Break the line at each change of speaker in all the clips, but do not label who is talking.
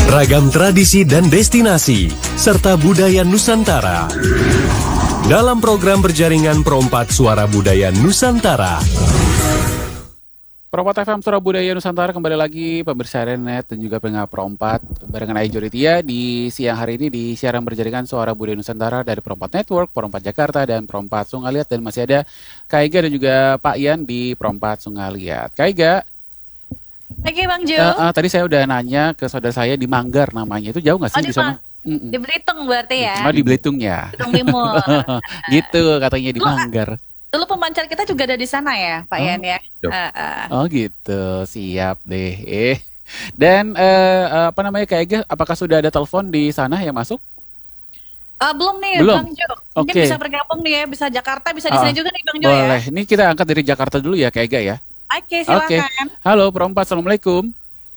Ragam tradisi dan destinasi, serta budaya Nusantara. Dalam program berjaringan Perompak Suara Budaya Nusantara.
Perompak FM Suara Budaya Nusantara kembali lagi pemirsa Renet dan juga pendengar Perompak barengan Ayu Juritia di siang hari ini di siaran berjaringan Suara Budaya Nusantara dari Perompak Network, Perompak Jakarta dan Perompak Sungaliat, dan masih ada Kak Ega dan juga Pak Ian di Perompak Sungaliat. Kak Ega.
Oke Bang Jo.
Tadi saya udah nanya ke saudara saya di Manggar namanya, itu jauh nggak sih di sana?
Di Belitung berarti ya?
Di Belitung ya.
Belitung Timur.
Gitu katanya di Manggar.
Dulu pemancar kita juga ada di sana ya, Pak Ian ya.
Oh gitu, siap deh. Dan Kak Ega, apakah sudah ada telepon di sana yang masuk?
Belum nih Bang Jo. Mungkin bisa bergabung nih ya, bisa Jakarta, bisa di sini juga nih Bang Jo ya.
Boleh, ini kita angkat dari Jakarta dulu ya Kak Ega ya.
Oke, silakan.
Halo Perompak, Assalamualaikum.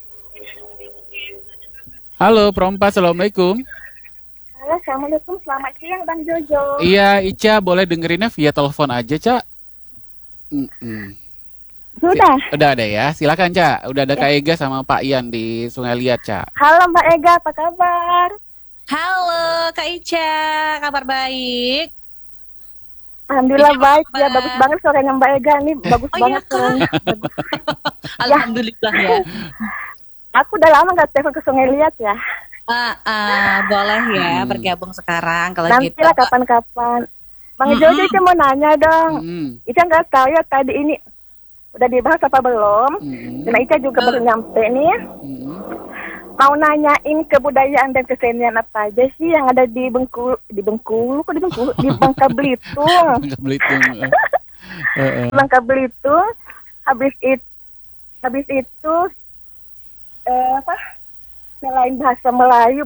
Halo Perompak, Assalamualaikum.
Halo, Assalamualaikum, selamat siang Bang Jojo.
Iya, Ica boleh dengerinnya via telepon aja, Ca.
Sudah?
Udah ada ya, silakan Ca. Udah ada Kak Ega sama Pak Ian di Sungai Liat, Ca.
Halo Mbak Ega, apa kabar?
Halo Kak Ica, kabar baik?
Alhamdulillah baik ya, bagus banget suaranya Mbak Ega nih, bagus banget suaranya.
Alhamdulillah ya.
Aku udah lama nggak telepon ke Sungai Liat ya.
Boleh ya bergabung sekarang kalau gitu.
Nantilah kapan-kapan. Bang Jojo itu mau nanya dong. Ica nggak tahu ya tadi ini udah dibahas apa belum? Karena Ica juga baru nyampe nih. Mau nanyain kebudayaan dan kesenian apa aja sih yang ada di Bengkulu, di Bangka Belitung. Bangka Belitung. Habis itu selain bahasa Melayu,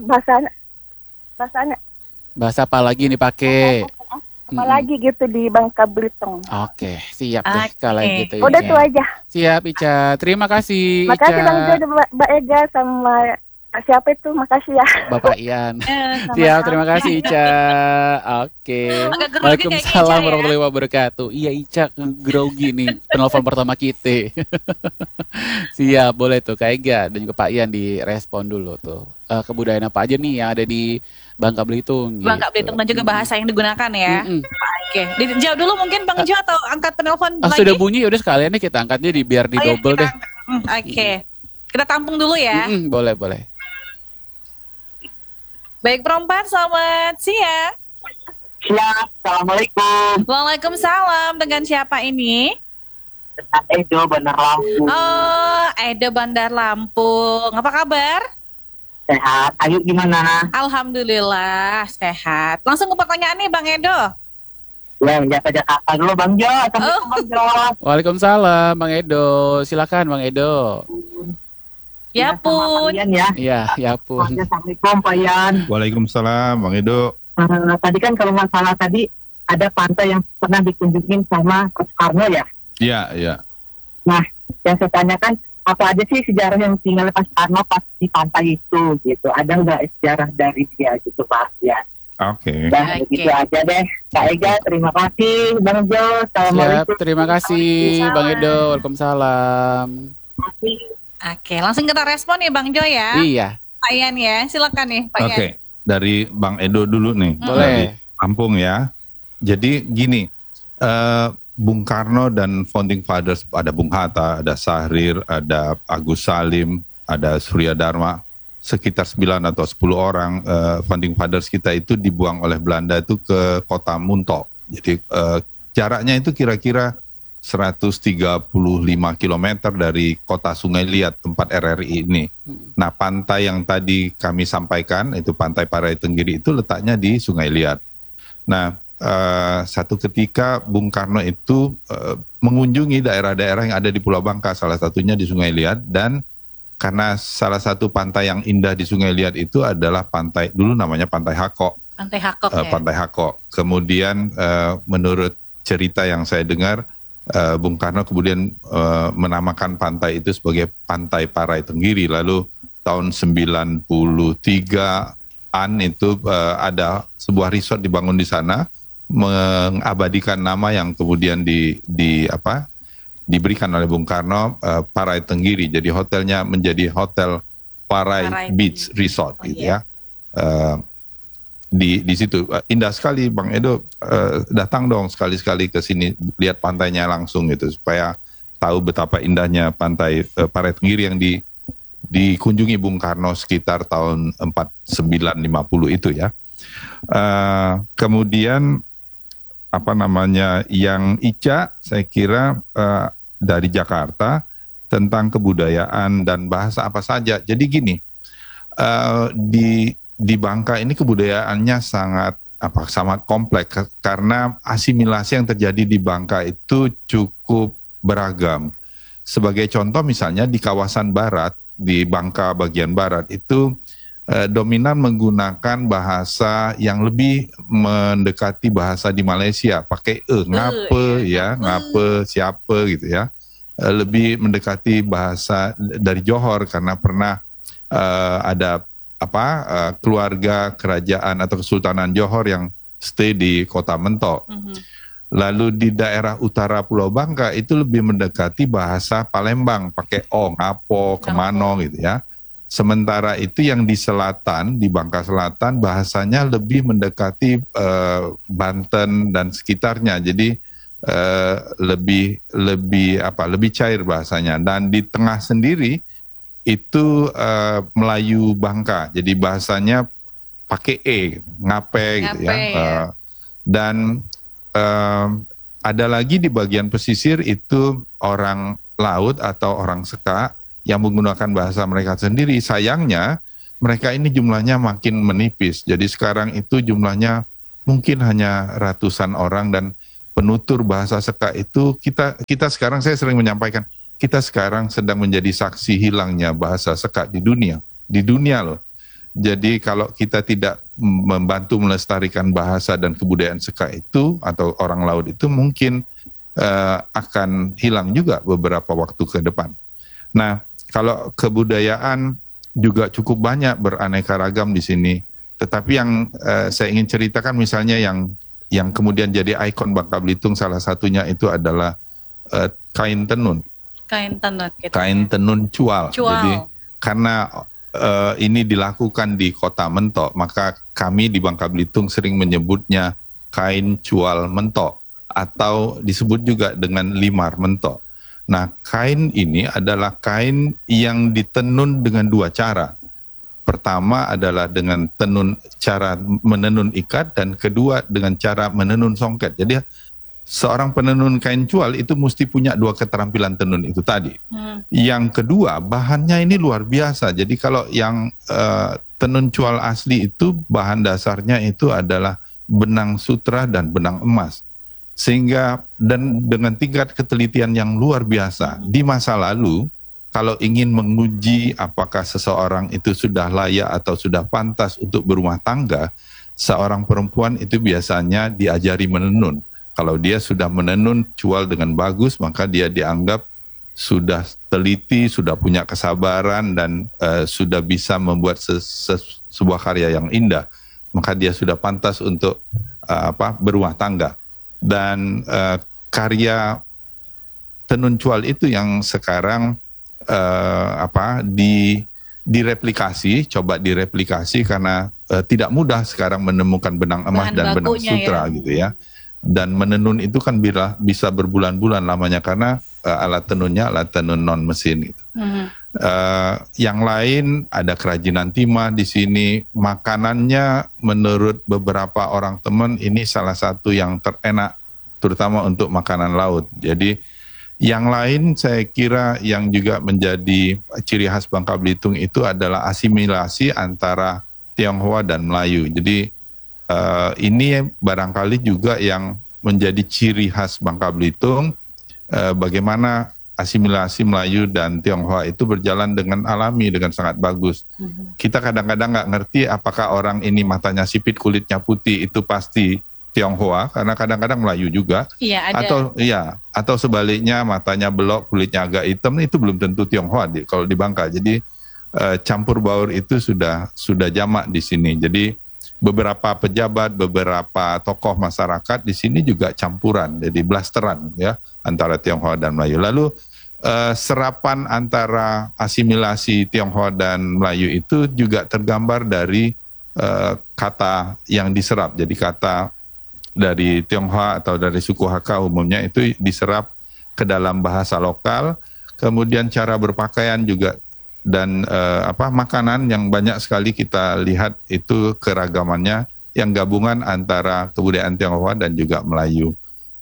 bahasa
apa lagi nih pakai?
Apa lagi gitu di Bangka Belitung.
Oke, siap deh kalau gitu.
Udah tuh aja.
Siap Ica, terima kasih.
Makasih Bang Jojo, Mbak Ega sama siapa itu, makasih ya.
Bapak Ian. Siap, terima kasih Ica. Oke. Waalaikumsalam warahmatullahi wabarakatuh. Iya Ica grogi nih penelpon pertama kita. Siap, boleh tuh Kak Ega dan juga Pak Ian direspon dulu tuh. Kebudayaan apa aja nih yang ada di Bangka Belitung.
Bangka Belitung dan juga bahasa yang digunakan ya. Oke. Dijawab dulu mungkin Bang Jo atau angkat penelpon lagi?
Sudah bunyi, udah sekalian nih kita angkatnya biar di double deh.
Oke. Kita tampung dulu ya.
Boleh.
Baik Perompak, selamat siang.
Siap, Assalamualaikum.
Waalaikumsalam, dengan siapa ini?
Edo, Bandar Lampung.
Oh, Edo Bandar Lampung. Apa kabar?
Sehat, Ayu gimana?
Alhamdulillah, sehat. Langsung ke pertanyaan nih Bang Edo.
Ya, Jakarta dulu Bang Jo. Assalamualaikum Bang Jo.
Waalaikumsalam Bang Edo. Silakan Bang Edo.
Ya pun.
Ya pun.
Assalamualaikum Pak Ian.
Waalaikumsalam Bang Edo.
Tadi kan kalau nggak salah tadi ada pantai yang pernah dikunjungin sama Coach Karno ya?
Iya.
Nah, yang saya tanyakan apa aja sih sejarah yang tinggal Coach Karno pas di pantai itu gitu? Ada nggak sejarah dari dia gitu Pak Ian?
Oke.
Dan begitu aja deh. Kak Ega, terima kasih Bang Jo. Assalamualaikum.
Siap, terima kasih Bang Edo. Waalaikumsalam.
Oke, langsung kita respon nih Bang Jo ya.
Iya.
Pak Ian ya, silakan nih Pak Ian.
Oke, dari Bang Edo dulu nih.
Boleh.
Dari Lampung ya. Jadi gini, Bung Karno dan Founding Fathers, ada Bung Hatta, ada Syahrir, ada Agus Salim, ada Surya Dharma, sekitar 9 atau 10 orang Founding Fathers kita itu dibuang oleh Belanda itu ke kota Muntok. Jadi jaraknya itu kira-kira 135 km dari kota Sungai Liat, tempat RRI ini. Nah, pantai yang tadi kami sampaikan, itu Pantai Parai Tenggiri, itu letaknya di Sungai Liat. Nah, satu ketika Bung Karno itu mengunjungi daerah-daerah yang ada di Pulau Bangka, salah satunya di Sungai Liat, dan karena salah satu pantai yang indah di Sungai Liat itu adalah pantai, dulu namanya Pantai Hakok. Pantai Hakok. Kemudian menurut cerita yang saya dengar, Bung Karno kemudian menamakan pantai itu sebagai Pantai Parai Tenggiri. Lalu tahun 93-an itu ada sebuah resort dibangun di sana, mengabadikan nama yang kemudian diberikan oleh Bung Karno, Parai Tenggiri. Jadi hotelnya menjadi hotel Parai Beach Resort gitu ya. Di situ indah sekali Bang Edo, datang dong sekali-sekali ke sini lihat pantainya langsung gitu supaya tahu betapa indahnya pantai Parai Tenggiri yang dikunjungi Bung Karno sekitar tahun 4950 itu ya. Kemudian yang Ica saya kira dari Jakarta tentang kebudayaan dan bahasa apa saja. Jadi gini, di Bangka ini kebudayaannya sangat kompleks karena asimilasi yang terjadi di Bangka itu cukup beragam. Sebagai contoh misalnya di kawasan barat, di Bangka bagian barat itu dominan menggunakan bahasa yang lebih mendekati bahasa di Malaysia, pakai ngape ya, ngape siapa gitu ya. Lebih mendekati bahasa dari Johor karena pernah ada keluarga kerajaan atau Kesultanan Johor yang stay di Kota Mentok. Lalu di daerah utara Pulau Bangka itu lebih mendekati bahasa Palembang, pakai ngapo, kemano gitu ya. Sementara itu yang di selatan, di Bangka Selatan bahasanya lebih mendekati Banten dan sekitarnya. Jadi lebih cair bahasanya. Dan di tengah sendiri itu Melayu Bangka. Jadi bahasanya pakai ngape gitu ya. Dan ada lagi di bagian pesisir itu orang laut atau orang Seka yang menggunakan bahasa mereka sendiri. Sayangnya mereka ini jumlahnya makin menipis. Jadi sekarang itu jumlahnya mungkin hanya ratusan orang dan penutur bahasa Seka itu kita sekarang, saya sering menyampaikan, kita sekarang sedang menjadi saksi hilangnya bahasa Seka di dunia loh. Jadi kalau kita tidak membantu melestarikan bahasa dan kebudayaan Seka itu atau orang laut itu mungkin akan hilang juga beberapa waktu ke depan. Nah, kalau kebudayaan juga cukup banyak beraneka ragam di sini. Tetapi yang saya ingin ceritakan misalnya yang kemudian jadi ikon Bangka Belitung salah satunya itu adalah kain tenun. Kain tenun cual. Jadi karena ini dilakukan di Kota Mentok, maka kami di Bangka Belitung sering menyebutnya kain cual mentok atau disebut juga dengan limar mentok. Nah, kain ini adalah kain yang ditenun dengan dua cara. Pertama adalah dengan cara menenun ikat dan kedua dengan cara menenun songket. Jadi seorang penenun kain cual itu mesti punya dua keterampilan tenun itu tadi. Yang kedua, bahannya ini luar biasa. Jadi kalau yang tenun cual asli itu bahan dasarnya itu adalah benang sutra dan benang emas. Sehingga dan dengan tingkat ketelitian yang luar biasa. Di masa lalu, kalau ingin menguji apakah seseorang itu sudah layak atau sudah pantas untuk berumah tangga, seorang perempuan itu biasanya diajari menenun. Kalau dia sudah menenun cual dengan bagus, maka dia dianggap sudah teliti, sudah punya kesabaran, dan sudah bisa membuat sebuah karya yang indah. Maka dia sudah pantas untuk berumah tangga. Dan karya tenun cual itu yang sekarang direplikasi, coba direplikasi karena tidak mudah sekarang menemukan benang emas dan benang sutra gitu ya. Dan menenun itu kan bisa berbulan-bulan lamanya karena alat tenunnya alat tenun non mesin gitu. Yang lain ada kerajinan timah di sini. Makanannya menurut beberapa orang teman ini salah satu yang terenak, terutama untuk makanan laut. Jadi yang lain saya kira yang juga menjadi ciri khas Bangka Belitung itu adalah asimilasi antara Tionghoa dan Melayu. Jadi ini barangkali juga yang menjadi ciri khas Bangka Belitung, bagaimana asimilasi Melayu dan Tionghoa itu berjalan dengan alami, dengan sangat bagus. Kita kadang-kadang nggak ngerti apakah orang ini matanya sipit, kulitnya putih itu pasti Tionghoa, karena kadang-kadang Melayu juga. Iya, ada. Atau sebaliknya matanya belok, kulitnya agak hitam, itu belum tentu Tionghoa kalau di Bangka. Jadi campur baur itu sudah jamak di sini. Jadi beberapa pejabat, beberapa tokoh masyarakat di sini juga campuran, jadi blasteran ya antara Tionghoa dan Melayu. Lalu serapan antara asimilasi Tionghoa dan Melayu itu juga tergambar dari kata yang diserap. Jadi kata dari Tionghoa atau dari suku Hakka umumnya itu diserap ke dalam bahasa lokal, kemudian cara berpakaian juga, dan makanan yang banyak sekali kita lihat itu keragamannya yang gabungan antara kebudayaan Tionghoa dan juga Melayu.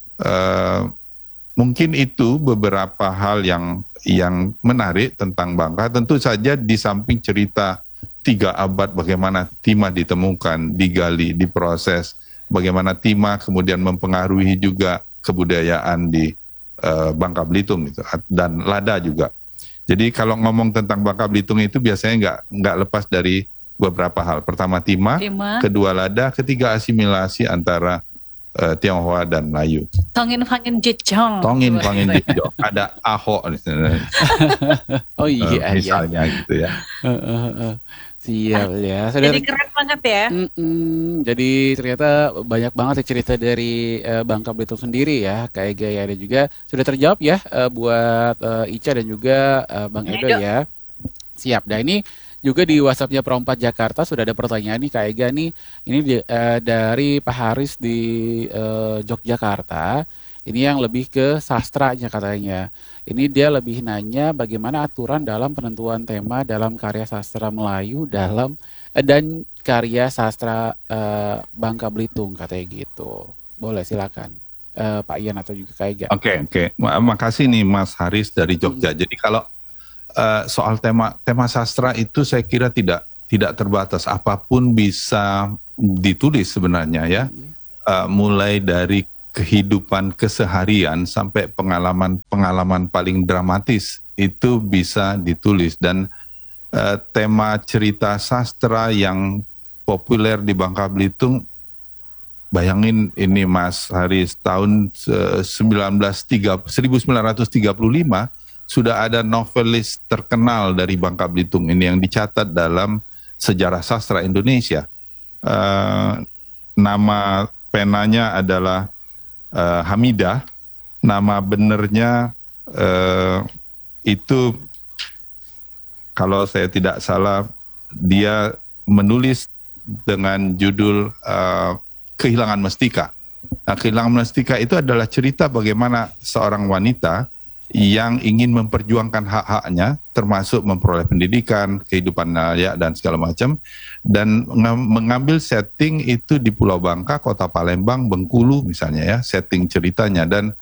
Mungkin itu beberapa hal yang menarik tentang Bangka. Tentu saja di samping cerita 3 abad bagaimana timah ditemukan, digali, diproses, bagaimana timah kemudian mempengaruhi juga kebudayaan di Bangka Belitung gitu, dan Lada juga. Jadi kalau ngomong tentang Bangka Belitung itu biasanya nggak lepas dari beberapa hal. Pertama timah, kedua Lada, ketiga asimilasi antara Tionghoa dan Melayu.
Tongin Fangin Jejong.
Tongin Fangin Jejong. Ada Ahok di sana.
Oh iya,
misalnya gitu ya.
Siap ya.
Jadi keren banget ya.
Jadi ternyata banyak banget cerita dari Bangka Belitung sendiri ya. Kayak gaya ada juga sudah terjawab ya buat Ica dan juga Bang Edo ya. Siap. Nah ini juga di WhatsApp-nya Pro 4 Jakarta sudah ada pertanyaan nih Kak Ega nih. Ini dari Pak Haris di Yogyakarta. Ini yang lebih ke sastranya katanya. Ini dia lebih nanya bagaimana aturan dalam penentuan tema dalam karya sastra Melayu dan karya sastra Bangka Belitung katanya gitu. Boleh silakan Pak Ian atau juga Kak Ega.
Oke. Makasih nih Mas Haris dari Jogja. Jadi kalau soal tema sastra itu saya kira tidak terbatas, apapun bisa ditulis sebenarnya ya. Mulai dari kehidupan keseharian sampai pengalaman paling dramatis itu bisa ditulis, dan tema cerita sastra yang populer di Bangka Belitung, bayangin ini Mas Haris, tahun 1935 sudah ada novelis terkenal dari Bangka Belitung ini yang dicatat dalam sejarah sastra Indonesia. Nama penanya adalah Hamidah, nama benernya itu kalau saya tidak salah dia menulis dengan judul Kehilangan Mestika. Nah, Kehilangan Mestika itu adalah cerita bagaimana seorang wanita yang ingin memperjuangkan hak-haknya, termasuk memperoleh pendidikan, kehidupan layak dan segala macam, dan mengambil setting itu di Pulau Bangka, Kota Palembang, Bengkulu misalnya ya, setting ceritanya. Dan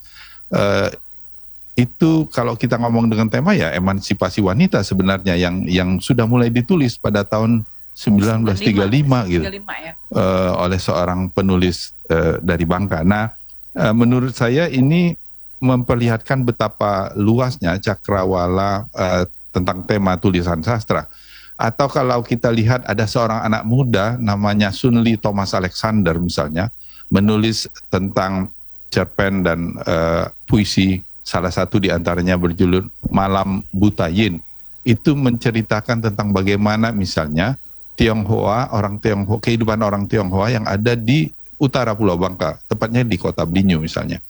itu kalau kita ngomong dengan tema ya emansipasi wanita sebenarnya yang sudah mulai ditulis pada tahun 1935 gitu, ya. Oleh seorang penulis dari Bangka. Nah, menurut saya ini memperlihatkan betapa luasnya cakrawala tentang tema tulisan sastra. Atau kalau kita lihat ada seorang anak muda namanya Sun Lee Thomas Alexander misalnya, menulis tentang cerpen dan puisi, salah satu diantaranya berjudul Malam Buta Yin. Itu menceritakan tentang bagaimana misalnya kehidupan orang Tionghoa yang ada di utara Pulau Bangka, tepatnya di Kota Blinyu misalnya.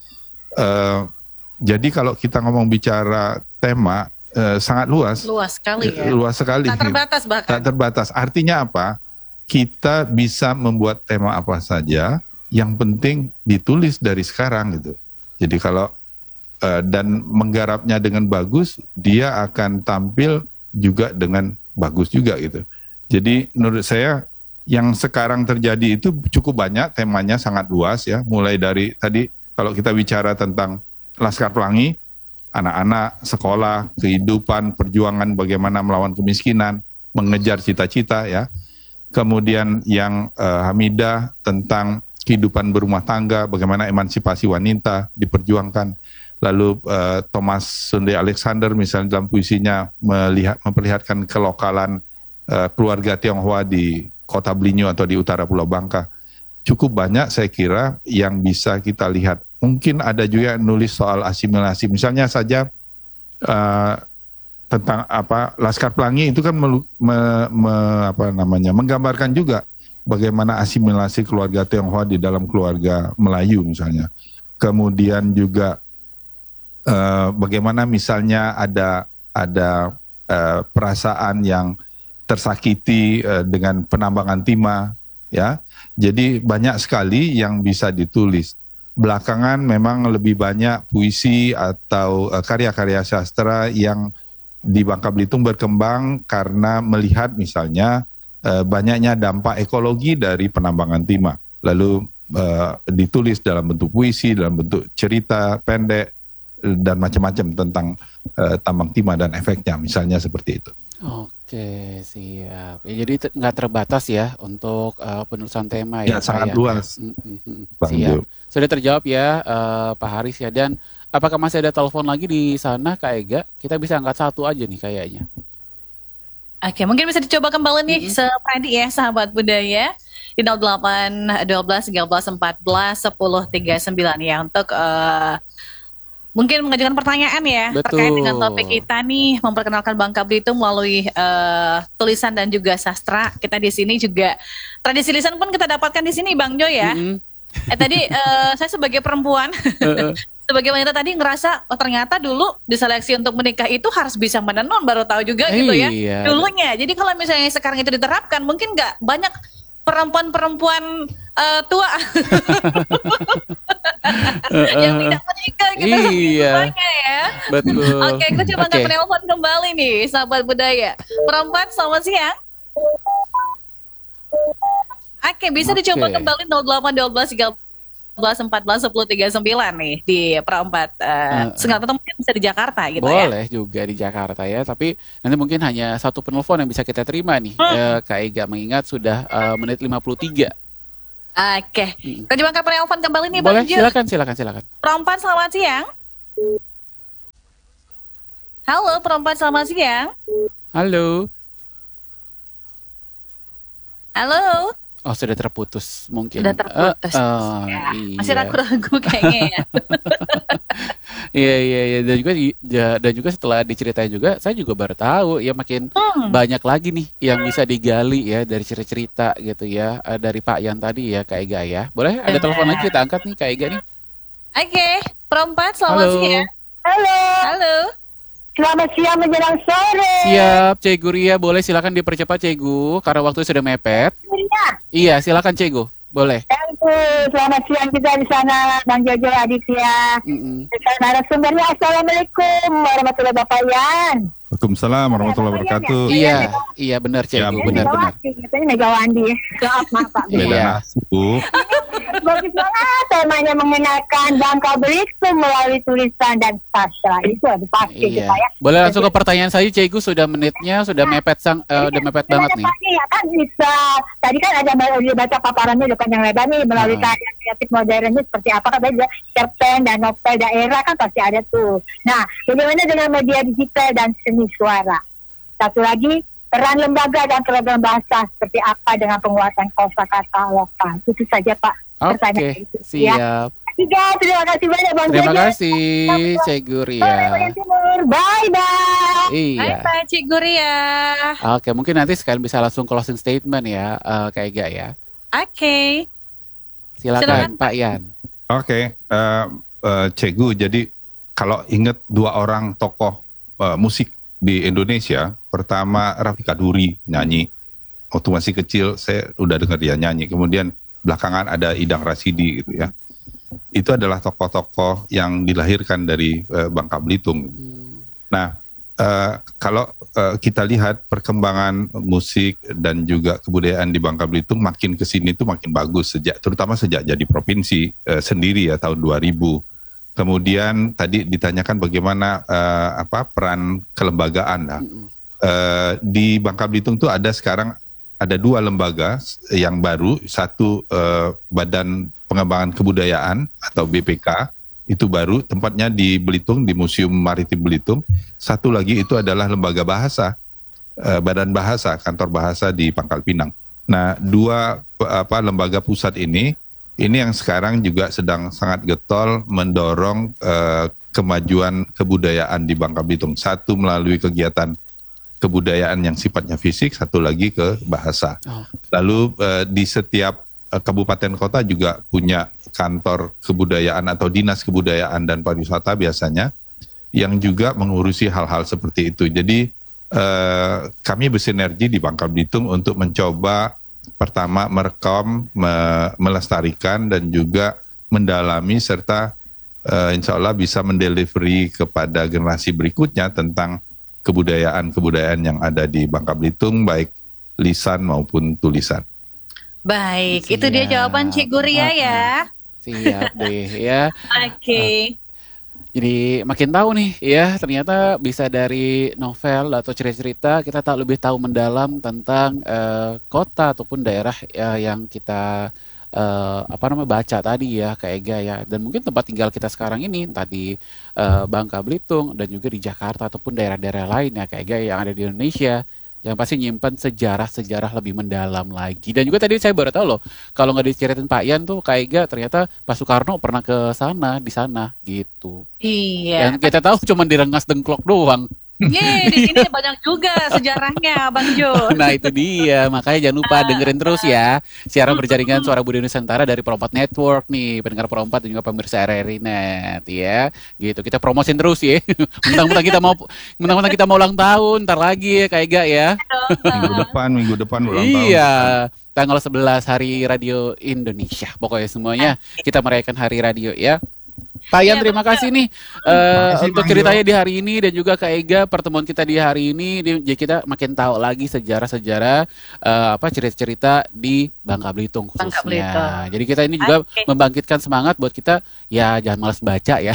Jadi kalau kita ngomong bicara tema sangat luas.
Luas sekali ya.
Luas sekali.
Tak terbatas bahkan.
Tak terbatas. Artinya apa? Kita bisa membuat tema apa saja, yang penting ditulis dari sekarang gitu. Jadi kalau dan menggarapnya dengan bagus, dia akan tampil juga dengan bagus juga gitu. Jadi menurut saya yang sekarang terjadi itu cukup banyak, temanya sangat luas ya. Mulai dari tadi kalau kita bicara tentang Laskar Pelangi, anak-anak, sekolah, kehidupan, perjuangan bagaimana melawan kemiskinan, mengejar cita-cita ya. Kemudian yang Hamidah tentang kehidupan berumah tangga, bagaimana emansipasi wanita diperjuangkan. Lalu Thomas Sunday Alexander misalnya dalam puisinya memperlihatkan kelokalan keluarga Tionghoa di Kota Blinyu atau di utara Pulau Bangka. Cukup banyak saya kira yang bisa kita lihat. Mungkin ada juga yang nulis soal asimilasi. Misalnya saja tentang Laskar Pelangi itu kan menggambarkan juga bagaimana asimilasi keluarga Tionghoa di dalam keluarga Melayu misalnya. Kemudian juga bagaimana misalnya ada perasaan yang tersakiti dengan penambangan timah, ya. Jadi banyak sekali yang bisa ditulis. Belakangan memang lebih banyak puisi atau karya-karya sastra yang di Bangka Belitung berkembang karena melihat misalnya banyaknya dampak ekologi dari penambangan timah. Lalu ditulis dalam bentuk puisi, dalam bentuk cerita pendek, dan macam-macam tentang tambang timah dan efeknya, misalnya seperti itu.
Oke, siap. Ya, jadi nggak terbatas ya untuk penulisan tema
ya. Ya, sangat luas.
Siap. Sudah terjawab ya Pak Haris ya. Dan apakah masih ada telepon lagi di sana Kak Ega? Kita bisa angkat satu aja nih kayaknya.
Oke, mungkin bisa dicoba kembali nih Freddy ya, sahabat budaya. Di 08 12 13 14 10 39 ya untuk mungkin mengajukan pertanyaan ya. Betul. Terkait dengan topik kita nih, memperkenalkan Bangka Belitung melalui tulisan dan juga sastra. Kita di sini juga tradisi lisan pun kita dapatkan di sini Bang Jo ya. Tadi saya sebagai perempuan sebagai wanita tadi ngerasa ternyata dulu diseleksi untuk menikah itu harus bisa menenun, baru tahu juga gitu ya dulunya. Jadi kalau misalnya sekarang itu diterapkan mungkin nggak banyak perempuan-perempuan tua yang tidak menikah gitu. Ya.
Betul.
Oke, aku coba angkat telepon kembali nih, sahabat budaya. Perempuan, selamat siang. Oke, bisa dicoba kembali 08 12 13 14 10 39 nih di perempat Sengat atau mungkin bisa di Jakarta gitu.
Boleh juga di Jakarta ya, tapi nanti mungkin hanya satu penelpon yang bisa kita terima nih. Kak Ega mengingat sudah menit 53.
Oke. Kita coba angkat penelpon kembali nih
Bang. Boleh,
Jo.
silakan.
Perempuan, selamat siang. Halo, perempuan, selamat siang.
Halo. Oh, sudah terputus mungkin.
Sudah terputus.
Iya.
Masih ragu-ragu kayaknya ya.
Iya. Dan juga setelah diceritain juga, saya juga baru tahu ya makin banyak lagi nih yang bisa digali ya dari cerita-cerita gitu ya dari Pak Yan tadi ya Kak Ega ya. Boleh ada telepon lagi kita angkat nih Kak Ega nih.
Oke, perempuan selamat siang. Halo.
Selamat siang menjelang sore.
Siap, Cegu Ria, boleh silakan dipercepat Cegu karena waktu sudah mepet. Iya, silakan Cegu, boleh.
Selamat siang kita di sana, Bang Jojo Aditya. Narasumbernya, Assalamualaikum warahmatullahi wabarakatuh.
Waalaikumsalam warahmatullahi wabarakatuh.
Iya benar Cegu, benar.
Ini Megawandi ya. Maaf Pak.
Beda nasu.
Bagus banget temanya mengenalkan Bangka Belitung melalui tulisan dan sastra. Itu ada pasti kita ya.
Boleh langsung ke pertanyaan saya Cegu, sudah menitnya sudah mepet udah mepet banget nih.
Ya kan bisa. Tadi kan ada baca paparannya udah panjang lebar nih melalui karya kreatif modernnya seperti apa kan juga cerpen dan novel daerah kan pasti ada tuh. Nah, bagaimana dengan media digital dan seni suara? Satu lagi, peran lembaga dan keragaman bahasa seperti apa dengan penguatan kosakata lokal? Itu saja Pak.
Oke, siap.
Terima kasih banyak Bang.
Terima kasih Cegu Ria.
Bye-bye.
Iya.
Bye Cegu Ria.
Oke, mungkin nanti sekalian bisa langsung closing statement ya Kak Ega ya.
Oke.
Silakan Pak Yan.
Oke, Cegu, jadi kalau ingat dua orang tokoh musik di Indonesia, pertama Rafiq Kaduri nyanyi. Waktu masih kecil saya udah dengar dia nyanyi. Kemudian belakangan ada Idang Rasidi gitu ya. Itu adalah tokoh-tokoh yang dilahirkan dari Bangka Belitung. Nah, kalau kita lihat perkembangan musik dan juga kebudayaan di Bangka Belitung makin kesini itu makin bagus terutama sejak jadi provinsi sendiri ya tahun 2000. Kemudian tadi ditanyakan bagaimana peran kelembagaan. Di Bangka Belitung tuh sekarang ada dua lembaga yang baru, satu Badan Pengembangan Kebudayaan atau BPK, itu baru, tempatnya di Belitung, di Museum Maritim Belitung. Satu lagi itu adalah lembaga bahasa, Badan Bahasa, Kantor Bahasa di Pangkal Pinang. Nah, dua lembaga pusat ini yang sekarang juga sedang sangat getol mendorong kemajuan kebudayaan di Bangka Belitung. Satu melalui kegiatan kebudayaan yang sifatnya fisik, satu lagi ke bahasa. Lalu di setiap kabupaten kota juga punya kantor kebudayaan atau dinas kebudayaan dan pariwisata biasanya yang juga mengurusi hal-hal seperti itu. Jadi kami bersinergi di Bangka Belitung untuk mencoba pertama merekam, melestarikan dan juga mendalami serta insya Allah bisa mendelivery kepada generasi berikutnya tentang kebudayaan-kebudayaan yang ada di Bangka Belitung, baik lisan maupun tulisan.
Baik, itu dia jawaban Cik Guria ya.
Siap deh ya.
Oke.
Jadi makin tahu nih ya, ternyata bisa dari novel atau cerita-cerita kita lebih tahu mendalam tentang kota ataupun daerah yang kita baca tadi ya, Kak Ega ya. Dan mungkin tempat tinggal kita sekarang ini tadi Bangka Belitung dan juga di Jakarta ataupun daerah-daerah lain ya, Kak Ega, yang ada di Indonesia, yang pasti nyimpan sejarah-sejarah lebih mendalam lagi. Dan juga tadi saya baru tahu loh, kalau nggak diceritain Pak Yan tuh Kak Ega, ternyata Pak Soekarno pernah ke sana, di sana gitu.
Iya.
Yang kita tahu cuma direngas dengklok doang.
Di sini banyak juga sejarahnya, Bang Jo.
Nah itu dia, makanya jangan lupa dengerin terus ya siaran berjaringan Suara Budaya Nusantara dari Perompat Network nih, pendengar Perompat dan juga pemirsa RRI Net ya. Gitu, kita promosin terus ya. Mentang-mentang kita mau ulang tahun, ntar lagi ya Kak Ega ya.
Minggu depan ulang tahun.
Iya, tanggal 11 Hari Radio Indonesia. Pokoknya semuanya kita merayakan Hari Radio ya. Pak Yan, terima kasih nih untuk ceritanya di hari ini, dan juga Kak Ega, pertemuan kita di hari ini. Jadi kita makin tahu lagi sejarah-sejarah cerita-cerita di Bangka Belitung khususnya. Jadi kita ini juga membangkitkan semangat buat kita, ya jangan malas baca ya.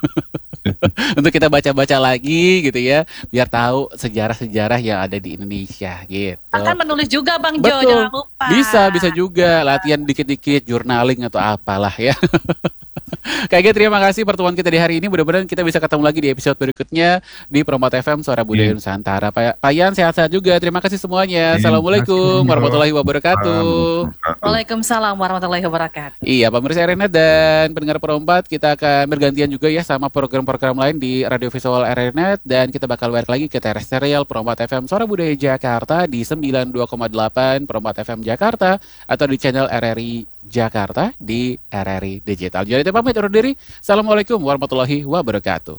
Untuk kita baca-baca lagi gitu ya, biar tahu sejarah-sejarah yang ada di Indonesia gitu.
Akan menulis juga Bang Jo,
betul,
jangan lupa.
Bisa juga latihan dikit-dikit journaling atau apalah ya. Kayaknya terima kasih pertemuan kita di hari ini. Mudah-mudahan kita bisa ketemu lagi di episode berikutnya di Perompat FM Suara Budaya Nusantara. Pak Yan, sehat-sehat juga. Terima kasih semuanya. Assalamualaikum warahmatullahi wabarakatuh.
Waalaikumsalam warahmatullahi wabarakatuh.
Iya, pemirsa RRI dan pendengar Perompat, kita akan bergantian juga ya sama program-program lain di Radio Visual RRI Net, dan kita bakal balik lagi ke terestrial Perompat FM Suara Budaya Jakarta di 92,8 Perompat FM Jakarta, atau di channel RRI Jakarta di RRI Digital. Jadi kita pamit undur diri. Assalamualaikum warahmatullahi wabarakatuh.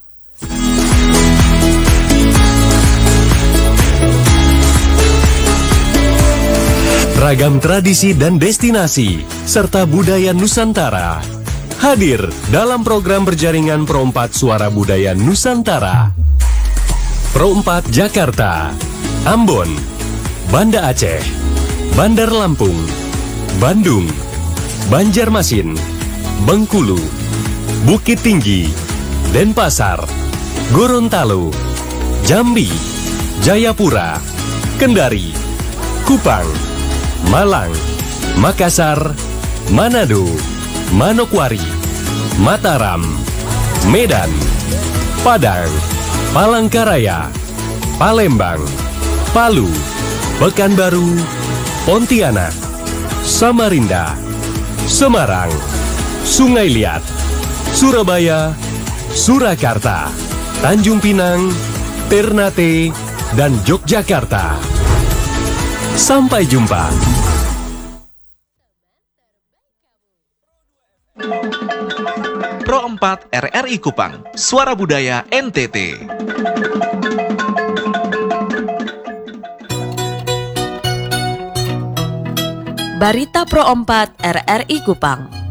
Ragam tradisi dan destinasi serta budaya Nusantara hadir dalam program berjaringan Perompat Suara Budaya Nusantara. Perompat Jakarta, Ambon, Banda Aceh, Bandar Lampung, Bandung, Banjarmasin, Bengkulu, Bukit Tinggi, Denpasar, Gorontalo, Jambi, Jayapura, Kendari, Kupang, Malang, Makassar, Manado, Manokwari, Mataram, Medan, Padang, Palangkaraya, Palembang, Palu, Pekanbaru, Pontianak, Samarinda, Semarang, Sungai Liat, Surabaya, Surakarta, Tanjung Pinang, Ternate, dan Yogyakarta. Sampai jumpa.
Pro 4 RRI Kupang, Suara Budaya NTT.
Barita Pro 4 RRI Kupang.